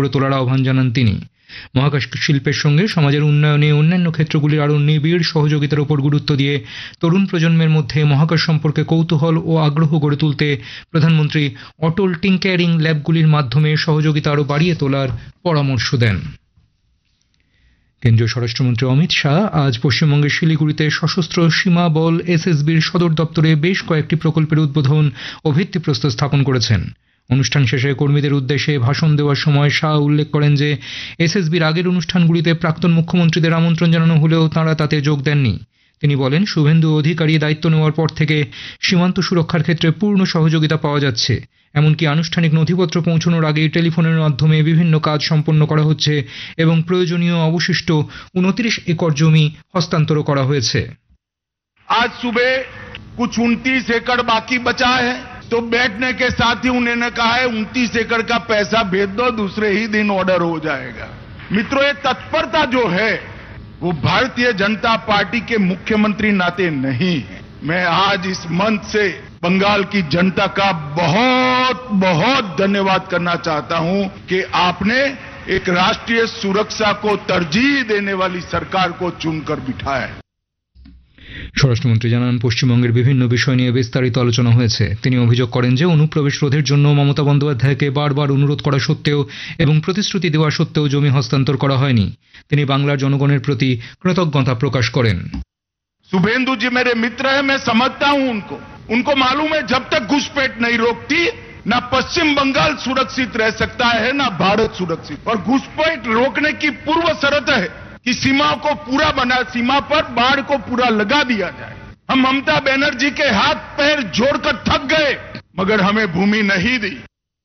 গড়ে তোলার আহ্বান জানান তিনি। মহাকাশ শিল্পের সঙ্গে সমাজের উন্নয়নে অন্যান্য ক্ষেত্রগুলির আরও নিবিড় সহযোগিতার উপর গুরুত্ব দিয়ে তরুণ প্রজন্মের মধ্যে মহাকাশ সম্পর্কে কৌতূহল ও আগ্রহ গড়ে তুলতে প্রধানমন্ত্রী অটল টিঙ্কারিং ল্যাবগুলির মাধ্যমে সহযোগিতা আরও বাড়িয়ে তোলার পরামর্শ দেন। কেন্দ্রীয় স্বরাষ্ট্রমন্ত্রী অমিত শাহ আজ পশ্চিমবঙ্গের শিলিগুড়িতে সশস্ত্র সীমা বল এসএসবির সদর দপ্তরে বেশ কয়েকটি প্রকল্পের উদ্বোধন ও ভিত্তিপ্রস্তর স্থাপন করেছেন। অনুষ্ঠান শেষে কর্মীদের উদ্দেশ্যে ভাষণ দেওয়ার সময় শাহ উল্লেখ করেন যে এসএসবির আগের অনুষ্ঠানগুলিতে প্রাক্তন মুখ্যমন্ত্রীদের আমন্ত্রণ জানানো হলেও তাঁরা তাতে যোগ দেননি। তিনি বলেন, শুভেন্দু অধিকারী দায়িত্ব নেওয়ার পর থেকে সীমান্ত সুরক্ষার ক্ষেত্রে পূর্ণ সহযোগিতা পাওয়া যাচ্ছে। এমনকি আনুষ্ঠানিক নথিপত্র পৌঁছানোর আগেই টেলিফোনের মাধ্যমে বিভিন্ন কাজ সম্পন্ন করা হচ্ছে এবং প্রয়োজনীয় অবশিষ্ট 29 একর জমি হস্তান্তর করা হয়েছে। आज सुबह कुछ 29 एकड़ बाकी बचा है, तो बैठने के साथ ही उन्होंने कहा है 29 एकड़ का पैसा भेज दो, दूसरे ही दिन ऑर्डर हो जाएगा। मित्रों, ये तत्परता जो है वो भारतीय जनता पार्टी के मुख्यमंत्री नाते नहीं है। मैं आज इस मंच से बंगाल की जनता का बहुत बहुत धन्यवाद करना चाहता हूं कि आपने एक राष्ट्रीय सुरक्षा को तरजीह देने वाली सरकार को चुनकर बिठाया। স্বরাষ্ট্রমন্ত্রী জানান, পশ্চিমবঙ্গের বিভিন্ন বিষয় নিয়ে বিস্তারিত আলোচনা হয়েছে। তিনি অভিযোগ করেন যে অনুপ্রবেশ রোধের জন্য মমতা বন্দ্যোপাধ্যায়কে বারবার অনুরোধ করা সত্ত্বেও এবং প্রতিশ্রুতি দেওয়া সত্ত্বেও জমি হস্তান্তর করা হয়নি। তিনি বাংলার জনগণের প্রতি কৃতজ্ঞতা প্রকাশ করেন। शुभेंदु जी मेरे मित्र हैं, मैं समझता हूं उनको मालूम है जब तक घुसपैठ नहीं रोकती ना पश्चिम बंगाल सुरक्षित रह सकता है ना भारत सुरक्षित। और घुसपैठ रोकने की पूर्व शर्त है कि सीमा को पूरा बना, सीमा पर बाढ़ को पूरा लगा दिया जाए। हम ममता बनर्जी के हाथ पैर जोड़कर थक गए, मगर हमें भूमि नहीं दी।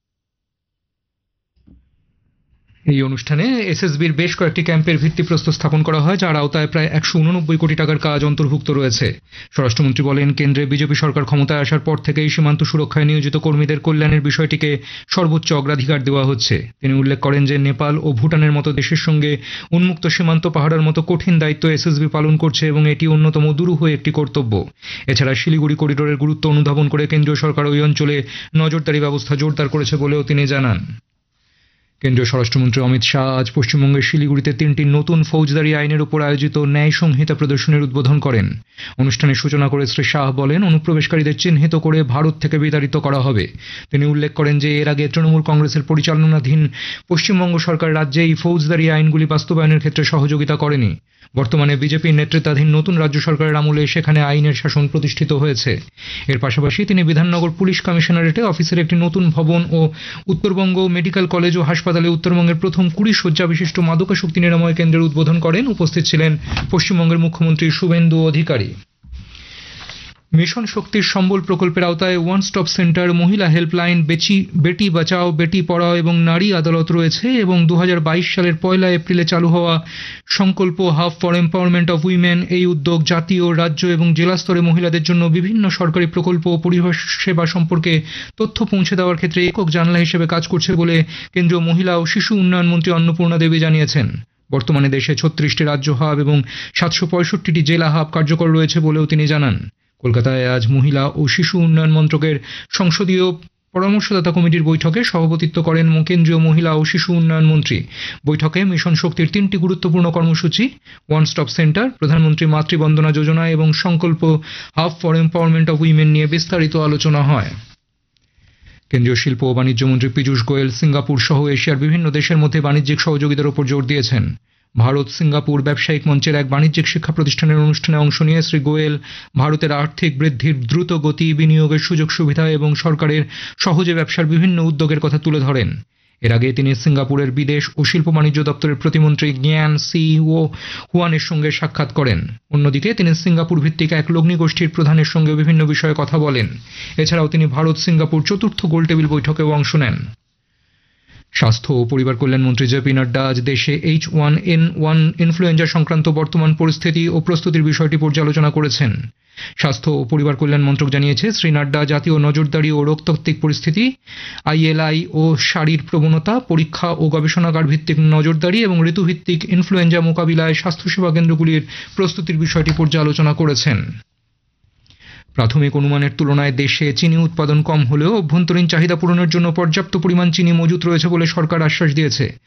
এই অনুষ্ঠানে এসএসবির বেশ কয়েকটি ক্যাম্পের ভিত্তিপ্রস্তর স্থাপন করা হয়, যার আওতায় প্রায় 189 কোটি টাকার কাজ অন্তর্ভুক্ত রয়েছে। স্বরাষ্ট্রমন্ত্রী বলেন, কেন্দ্রে বিজেপি সরকার ক্ষমতায় আসার পর থেকেই সীমান্ত সুরক্ষায় নিয়োজিত কর্মীদের কল্যাণের বিষয়টিকে সর্বোচ্চ অগ্রাধিকার দেওয়া হচ্ছে। তিনি উল্লেখ করেন যে নেপাল ও ভুটানের মতো দেশের সঙ্গে উন্মুক্ত সীমান্ত পাহারার মতো কঠিন দায়িত্ব এসএসবি পালন করছে এবং এটি অন্যতম দুরূহ একটি কর্তব্য। এছাড়া শিলিগুড়ি করিডোরের গুরুত্ব অনুধাবন করে কেন্দ্রীয় সরকার ওই অঞ্চলে নজরদারি ব্যবস্থা জোরদার করেছে বলেও তিনি জানান। কেন্দ্রীয় স্বরাষ্ট্রমন্ত্রী অমিত শাহ আজ পশ্চিমবঙ্গের শিলিগুড়িতে 3টি নতুন ফৌজদারি আইনের উপর আয়োজিত ন্যায় সংহিতা প্রদর্শনীর উদ্বোধন করেন। অনুষ্ঠানের সূচনা করে শ্রী শাহ বলেন, অনুপ্রবেশকারীদের চিহ্নিত করে ভারত থেকে বিতাড়িত করা হবে। তিনি উল্লেখ করেন যে এর আগে তৃণমূল কংগ্রেসের পরিচালনাধীন পশ্চিমবঙ্গ সরকার রাজ্যে এই ফৌজদারি আইনগুলি বাস্তবায়নের ক্ষেত্রে সহযোগিতা করেনি। বর্তমানে বিজেপির নেতৃত্বাধীন নতুন রাজ্য সরকারের আমলে সেখানে আইনের শাসন প্রতিষ্ঠিত হয়েছে। এর পাশাপাশি তিনি বিধাননগর পুলিশ কমিশনারেটে অফিসের একটি নতুন ভবন ও উত্তরবঙ্গ মেডিকেল কলেজ ও হাসপাতালে উত্তরবঙ্গের প্রথম 20 শয্যা বিশিষ্ট মাদকাসক্তি নিরাময় কেন্দ্রের উদ্বোধন করেন। উপস্থিত ছিলেন পশ্চিমবঙ্গের মুখ্যমন্ত্রী শুভেন্দু অধিকারী। মিশন শক্তির সম্বল প্রকল্পের আওতায় ওয়ান স্টপ সেন্টার, মহিলা হেল্পলাইন, বেটি বাঁচাও বেটি পড়াও এবং নারী আদালত রয়েছে এবং 2022 সালের 1 এপ্রিলে চালু হওয়া সংকল্প hub for empowerment of women এই উদ্যোগ জাতীয়, রাজ্য এবং জেলা স্তরে মহিলাদের জন্য বিভিন্ন সরকারি প্রকল্প ও পরিষেবা সম্পর্কে তথ্য পৌঁছে দেওয়ার ক্ষেত্রে একক জানলা হিসেবে কাজ করছে বলে কেন্দ্রীয় মহিলা ও শিশু উন্নয়ন মন্ত্রী অন্নপূর্ণা দেবী জানিয়েছেন। বর্তমানে দেশে 36টি রাজ্য হাব এবং 765টি জেলা হাব কার্যকর রয়েছে বলেও তিনি জানান। কলকাতায় আজ মহিলা ও শিশু উন্নয়ন মন্ত্রকের সংসদীয় পরামর্শদাতা কমিটির বৈঠকে সভাপতিত্ব করেন কেন্দ্রীয় মহিলা ও শিশু উন্নয়ন মন্ত্রী। বৈঠকে মিশন শক্তির 3টি গুরুত্বপূর্ণ কর্মসূচি, ওয়ান স্টপ সেন্টার, প্রধানমন্ত্রী মাতৃবন্দনা যোজনা এবং সংকল্প hub for empowerment of women নিয়ে বিস্তারিত আলোচনা হয়। কেন্দ্রীয় শিল্প ও বাণিজ্য মন্ত্রী পীযূষ গোয়েল সিঙ্গাপুর সহ এশিয়ার বিভিন্ন দেশের মধ্যে বাণিজ্যিক সহযোগিতার উপর জোর দিয়েছেন। ভারত সিঙ্গাপুর ব্যবসায়িক মঞ্চের এক বাণিজ্যিক শিক্ষা প্রতিষ্ঠানের অনুষ্ঠানে অংশ নিয়ে শ্রী গোয়েল ভারতের আর্থিক বৃদ্ধির দ্রুত গতি, বিনিয়োগের সুযোগ সুবিধা এবং সরকারের সহজে ব্যবসার বিভিন্ন উদ্যোগের কথা তুলে ধরেন। এর আগে তিনি সিঙ্গাপুরের বিদেশ ও শিল্প বাণিজ্য দপ্তরের প্রতিমন্ত্রী জ্ঞান সি ও হুয়ানের সঙ্গে সাক্ষাৎ করেন। অন্যদিকে তিনি সিঙ্গাপুর ভিত্তিক এক লগ্নি গোষ্ঠীর প্রধানের সঙ্গে বিভিন্ন বিষয়ে কথা বলেন। এছাড়াও তিনি ভারত সিঙ্গাপুর চতুর্থ গোলটেবিল বৈঠকেও অংশ নেন। স্বাস্থ্য ও পরিবার কল্যাণ মন্ত্রী জেপি নাড্ডা আজ দেশে H1N1 ইনফ্লুয়েঞ্জা সংক্রান্ত বর্তমান পরিস্থিতি ও প্রস্তুতির বিষয়টি পর্যালোচনা করেছেন। স্বাস্থ্য ও পরিবার কল্যাণ মন্ত্রক জানিয়েছে, শ্রী নাড্ডা জাতীয় নজরদারি ও রোগতাত্ত্বিক পরিস্থিতি, ILI ও শারীর প্রবণতা, পরীক্ষা ও গবেষণাগার ভিত্তিক নজরদারি এবং ঋতুভিত্তিক ইনফ্লুয়েঞ্জা মোকাবিলায় স্বাস্থ্যসেবা কেন্দ্রগুলির প্রস্তুতির বিষয়টি পর্যালোচনা করেছেন। প্রাথমিক অনুমানের তুলনায় দেশে চিনি উৎপাদন কম হলেও অভ্যন্তরীণ চাহিদা পূরণের জন্য পর্যাপ্ত পরিমাণ চিনি মজুত রয়েছে বলে সরকার আশ্বাস দিয়েছে।